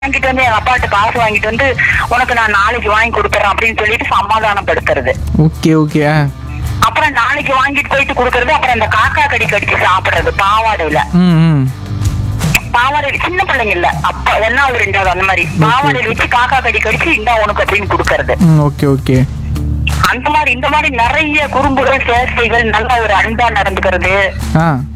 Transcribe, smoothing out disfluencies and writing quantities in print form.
வாங்கிட்டு வந்து எங்க அப்பாட்ட காசு வாங்கிட்டு வந்து உனக்கு நான் நாளைக்கு வாங்கி கொடுத்துறேன் அப்படின்னு சொல்லிட்டு சமாதானப்படுத்துறது. Okay okay. அப்புறம் நாளைக்கு வாங்கிட்டு போயிட்டு கொடுக்கறது. அப்புறம் இந்த காக்கா கடி கடிச்சு சாப்பிடுறது பாவாடையில. ம். பாவாடையில சின்ன பிள்ளைங்க இல்ல, அப்ப 1வது 2வது அந்த மாதிரி பாவாடையில வச்சு காக்கா கடி கடிச்சு இந்தா உனக்கு அப்படின்னு கொடுக்கறது. Okay okay. அந்த மாதிரி இந்த மாதிரி நிறைய குறும்புகள் சேஷ்டைகள், நல்ல ஒரு அன்பா நடந்துக்கிறது.